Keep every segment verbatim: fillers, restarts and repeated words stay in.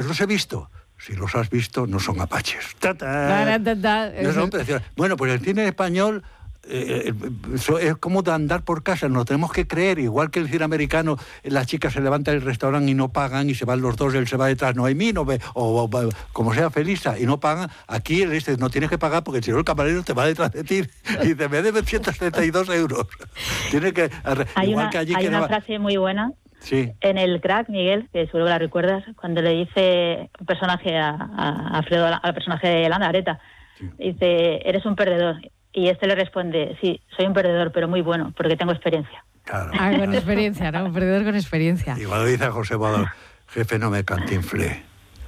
los he visto. Si los has visto, no son apaches. Ta, ta, ta, ta. No son preciosos. Bueno, pues el cine español eh, es como de andar por casa, nos tenemos que creer, igual que el cine americano, la chica se levanta del restaurante y no pagan, y se van los dos, él se va detrás, no hay mí, no ve, o, o como sea Felisa, y no pagan. Aquí él dice, no tienes que pagar porque si no el camarero te va detrás de ti y dice, me debe ciento setenta y dos euros. Tiene que, hay igual una, que allí hay que una no va... frase muy buena. Sí. En el Crack, Miguel, que seguro que la recuerdas, cuando le dice un personaje a, a Alfredo, al personaje de Yolanda, Areta, sí. Dice, eres un perdedor. Y este le responde, sí, soy un perdedor, pero muy bueno, porque tengo experiencia. Claro. Ah, con experiencia, ¿no? Un perdedor con experiencia. Y cuando dice a José Badal, jefe, no me cantinflé.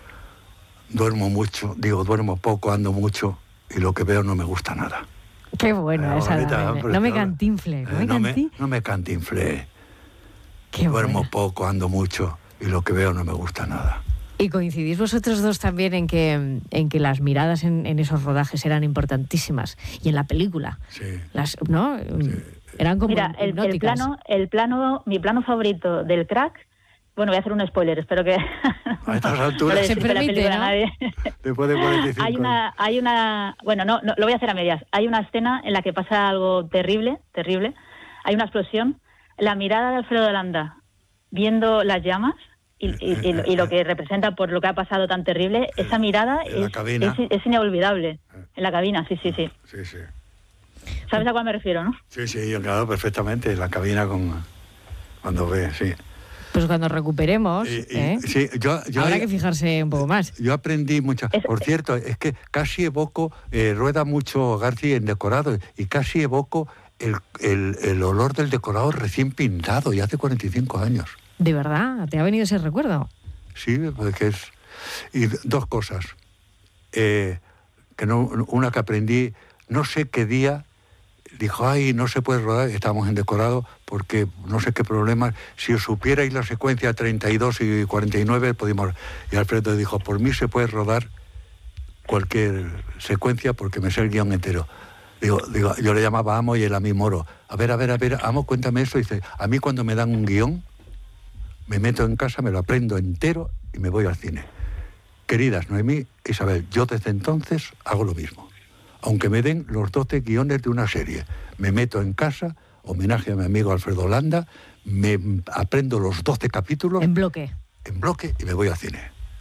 Duermo mucho, digo, duermo poco, ando mucho, y lo que veo no me gusta nada. Qué bueno esa. Ahorita, No me cantinflé. No, eh, me, no, canti... me, no me cantinflé. Qué Duermo buena. poco, ando mucho, y lo que veo no me gusta nada. Y coincidís vosotros dos también en que, en que las miradas en, en esos rodajes eran importantísimas. Y en la película. Sí. Las, ¿no? Sí. Eran como Mira, el, el plano, el plano, mi plano favorito del Crack, bueno, voy a hacer un spoiler, espero que... A estas alturas... no se permite, ¿no? Después de cuarenta y cinco hay una, hay una... Bueno, no, no, lo voy a hacer a medias. Hay una escena en la que pasa algo terrible, terrible. Hay una explosión. La mirada de Alfredo Landa viendo las llamas y, y, y, lo, y lo que representa por lo que ha pasado tan terrible, esa mirada es, es, es inolvidable. En la cabina, sí, sí, sí. Sí, sí. ¿Sabes a cuál me refiero, no? Sí, sí, yo claro, perfectamente. En la cabina con cuando ve, sí. Pues cuando recuperemos, y, y, ¿eh? Sí, yo, yo habrá hay, que fijarse un poco más. Yo aprendí mucho. Es, por cierto, es que casi evoco, eh, rueda mucho García en decorado, y casi evoco el, el, el olor del decorado recién pintado, y hace cuarenta y cinco años. ¿De verdad? ¿Te ha venido ese recuerdo? Sí, porque es... Y dos cosas. Eh, que no, una que aprendí, no sé qué día, dijo, ay, no se puede rodar, estábamos en decorado, porque no sé qué problemas, si os supierais la secuencia treinta y dos y cuarenta y nueve, podíamos... Y Alfredo dijo, por mí se puede rodar cualquier secuencia porque me sé el guión entero. Digo, digo, yo le llamaba Amo y él a mí Moro. A ver, a ver, a ver, Amo, cuéntame eso. Dice, a mí cuando me dan un guión, me meto en casa, me lo aprendo entero y me voy al cine. Queridas Noemí, Isabel, yo desde entonces hago lo mismo. Aunque me den los doce guiones de una serie, me meto en casa, homenaje a mi amigo Alfredo Landa, me aprendo los doce capítulos... En bloque. En bloque y me voy al cine.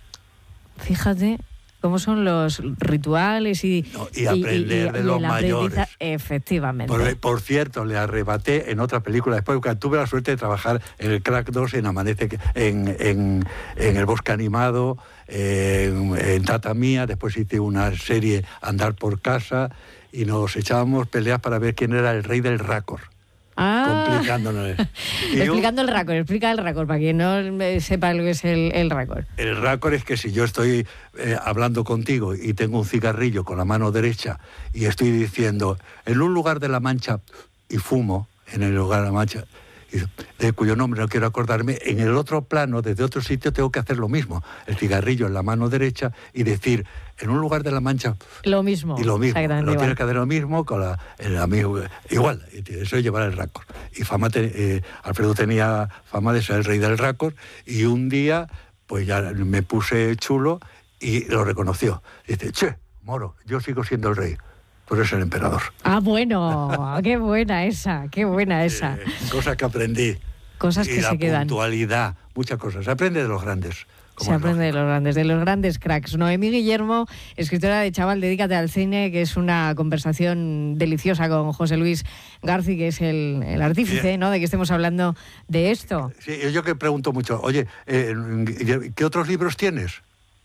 Fíjate cómo son los rituales y... No, y aprender y, y, de y los mayores. Efectivamente. Por, por cierto, le arrebaté en otra película, después porque tuve la suerte de trabajar en el Crack dos, en Amanece, en, en, en El Bosque Animado, en, en Tata Mía, después hice una serie Andar por Casa, y nos echábamos peleas para ver quién era el rey del récord. Ah, complicándonos. explicando yo, el récord, explica el récord para quien no sepa lo que es el, el récord. El récord es que si yo estoy eh, hablando contigo y tengo un cigarrillo con la mano derecha y estoy diciendo en un lugar de La Mancha y fumo en el lugar de La Mancha, de cuyo nombre no quiero acordarme, en el otro plano, desde otro sitio, tengo que hacer lo mismo. El cigarrillo en la mano derecha y decir, en un lugar de La Mancha... Lo mismo. Y lo mismo. Lo igual. Tienes que hacer lo mismo con la, el amigo... Igual, eso es llevar el récord. Y fama te, eh, Alfredo tenía fama de ser el rey del récord, y un día, pues ya me puse chulo y lo reconoció. Dice, che, Moro, yo sigo siendo el rey. Pero es el emperador. Ah, bueno, qué buena esa, qué buena esa. Eh, cosas que aprendí. Cosas que y se la quedan. Puntualidad, muchas cosas. Se aprende de los grandes. Se aprende de los grandes, de los grandes cracks. Noemí Guillermo, escritora de Chaval, dedícate al cine, que es una conversación deliciosa con José Luis García, que es el, el artífice, sí, ¿no?, de que estemos hablando de esto. Sí, yo que pregunto mucho, oye, eh, ¿qué otros libros tienes?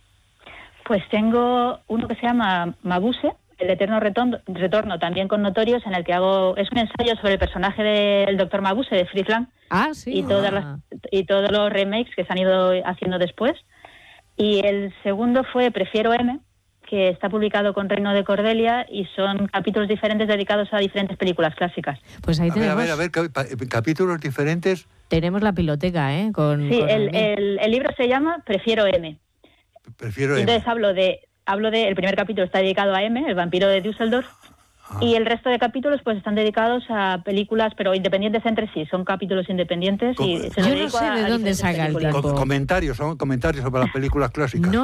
Pues tengo uno que se llama Mabuse, El eterno retorno, retorno, también con Notorios, en el que hago, es un ensayo sobre el personaje del doctor Mabuse, de Fritz Lang. Ah, sí. Y, todas las, y todos los remakes que se han ido haciendo después. Y el segundo fue Prefiero M, que está publicado con Reino de Cordelia, y son capítulos diferentes dedicados a diferentes películas clásicas. Pues ahí a tenemos... Ver, a ver, a ver, capítulos diferentes. Tenemos la piloteca, ¿eh? Con, sí, con el, el, el libro se llama Prefiero M. Prefiero M. Entonces hablo de... Hablo de, el primer capítulo está dedicado a M, el vampiro de Düsseldorf, ah. y el resto de capítulos pues están dedicados a películas, pero independientes entre sí, son capítulos independientes. Com y se Yo no sé de dónde saca el tiempo. Com comentarios, son comentarios sobre las películas clásicas. No